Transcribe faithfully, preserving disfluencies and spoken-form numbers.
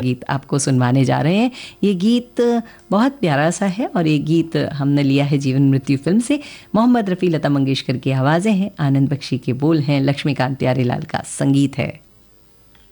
गीत आपको सुनवाने जा रहे हैं। ये गीत बहुत प्यारा सा है और ये गीत हमने लिया है जीवन मृत्यु फिल्म से। मोहम्मद रफ़ी, लता मंगेशकर की आवाज़ें हैं, आनंद बख्शी के बोल हैं, लक्ष्मीकांत प्यारेलाल का संगीत है।